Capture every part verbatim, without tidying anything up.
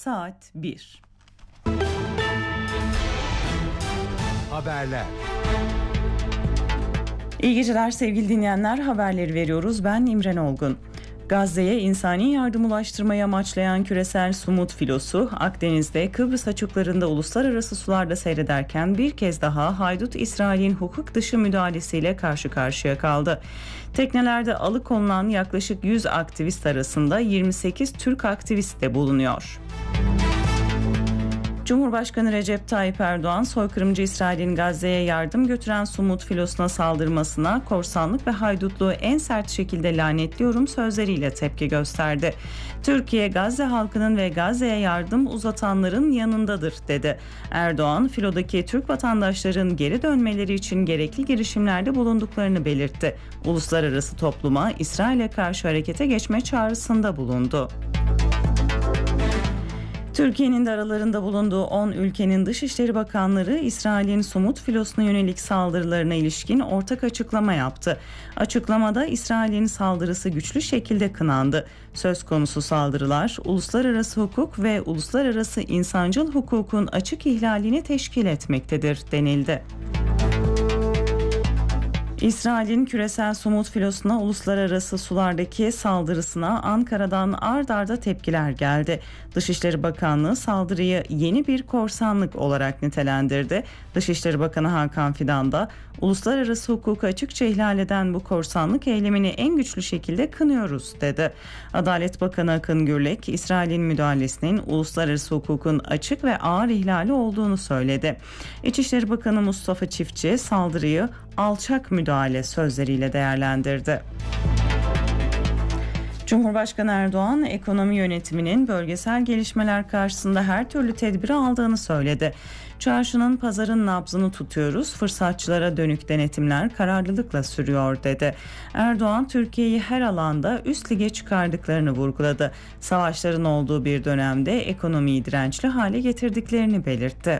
saat bir. Haberler. İyi geceler sevgili dinleyenler, haberleri veriyoruz. Ben İmren Olgun. Gazze'ye insani yardım ulaştırmayı amaçlayan küresel Sumut filosu Akdeniz'de Kıbrıs açıklarında uluslararası sularda seyrederken bir kez daha haydut İsrail'in hukuk dışı müdahalesiyle karşı karşıya kaldı. Teknelerde alıkonulan yaklaşık yüz aktivist arasında yirmi sekiz Türk aktivist de bulunuyor. Cumhurbaşkanı Recep Tayyip Erdoğan, soykırımcı İsrail'in Gazze'ye yardım götüren Sumut filosuna saldırmasına korsanlık ve haydutluğu en sert şekilde lanetliyorum sözleriyle tepki gösterdi. Türkiye, Gazze halkının ve Gazze'ye yardım uzatanların yanındadır dedi. Erdoğan, filodaki Türk vatandaşların geri dönmeleri için gerekli girişimlerde bulunduklarını belirtti. Uluslararası topluma İsrail'e karşı harekete geçme çağrısında bulundu. Türkiye'nin de aralarında bulunduğu on ülkenin Dışişleri Bakanları İsrail'in Sumut filosuna yönelik saldırılarına ilişkin ortak açıklama yaptı. Açıklamada İsrail'in saldırısı güçlü şekilde kınandı. Söz konusu saldırılar uluslararası hukuk ve uluslararası insancıl hukukun açık ihlalini teşkil etmektedir denildi. İsrail'in küresel Sumut filosuna uluslararası sulardaki saldırısına Ankara'dan ard arda tepkiler geldi. Dışişleri Bakanlığı saldırıyı yeni bir korsanlık olarak nitelendirdi. Dışişleri Bakanı Hakan Fidan da uluslararası hukuku açıkça ihlal eden bu korsanlık eylemini en güçlü şekilde kınıyoruz dedi. Adalet Bakanı Akın Gürlek, İsrail'in müdahalesinin uluslararası hukukun açık ve ağır ihlali olduğunu söyledi. İçişleri Bakanı Mustafa Çiftçi saldırıyı alçak müdahale sözleriyle değerlendirdi. Cumhurbaşkanı Erdoğan, ekonomi yönetiminin bölgesel gelişmeler karşısında her türlü tedbiri aldığını söyledi. Çarşının, pazarın nabzını tutuyoruz, fırsatçılara dönük denetimler kararlılıkla sürüyor dedi. Erdoğan, Türkiye'yi her alanda üst lige çıkardıklarını vurguladı. Savaşların olduğu bir dönemde ekonomiyi dirençli hale getirdiklerini belirtti.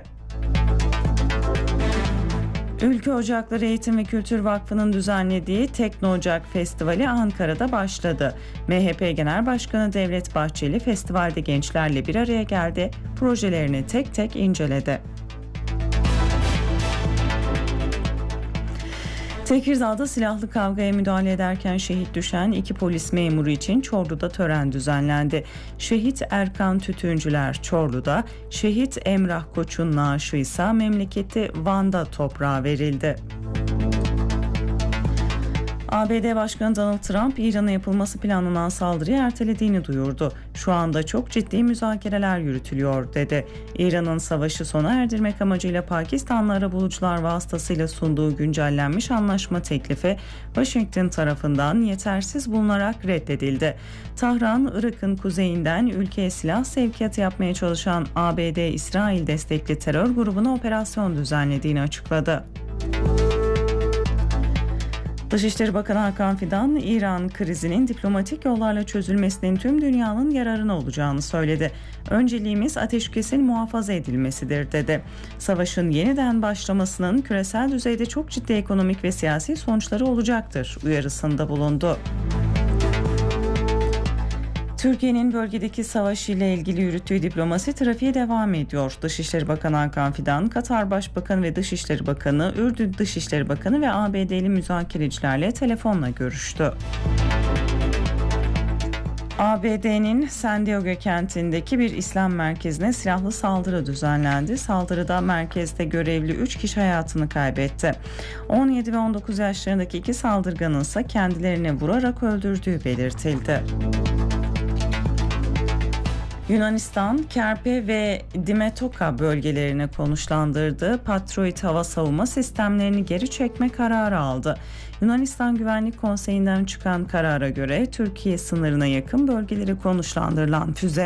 Ülke Ocakları Eğitim ve Kültür Vakfı'nın düzenlediği Tekno Ocak Festivali Ankara'da başladı. M H P Genel Başkanı Devlet Bahçeli festivalde gençlerle bir araya geldi, projelerini tek tek inceledi. Tekirdağ'da silahlı kavgaya müdahale ederken şehit düşen iki polis memuru için Çorlu'da tören düzenlendi. Şehit Erkan Tütüncüler Çorlu'da, şehit Emrah Koç'un naaşı ise memleketi Van'da toprağa verildi. A B D Başkanı Donald Trump, İran'a yapılması planlanan saldırıyı ertelediğini duyurdu. Şu anda çok ciddi müzakereler yürütülüyor dedi. İran'ın savaşı sona erdirmek amacıyla Pakistanlı arabulucular vasıtasıyla sunduğu güncellenmiş anlaşma teklifi Washington tarafından yetersiz bulunarak reddedildi. Tahran, Irak'ın kuzeyinden ülkeye silah sevkiyatı yapmaya çalışan A B D-İsrail destekli terör grubuna operasyon düzenlediğini açıkladı. Dışişleri Bakanı Hakan Fidan, İran krizinin diplomatik yollarla çözülmesinin tüm dünyanın yararına olacağını söyledi. Önceliğimiz ateşkesin muhafaza edilmesidir dedi. Savaşın yeniden başlamasının küresel düzeyde çok ciddi ekonomik ve siyasi sonuçları olacaktır uyarısında bulundu. Türkiye'nin bölgedeki savaş ile ilgili yürüttüğü diplomasi trafiği devam ediyor. Dışişleri Bakanı Hakan Fidan, Katar Başbakanı ve Dışişleri Bakanı, Ürdün Dışişleri Bakanı ve A B D'li müzakerecilerle telefonla görüştü. A B D'nin San Diego kentindeki bir İslam merkezine silahlı saldırı düzenlendi. Saldırıda merkezde görevli üç kişi hayatını kaybetti. on yedi ve on dokuz yaşlarındaki iki saldırganın ise kendilerini vurarak öldürdüğü belirtildi. Yunanistan, Kerpe ve Dimetoka bölgelerine konuşlandırdığı Patriot hava savunma sistemlerini geri çekme kararı aldı. Yunanistan Güvenlik Konseyi'nden çıkan karara göre Türkiye sınırına yakın bölgeleri konuşlandırılan füze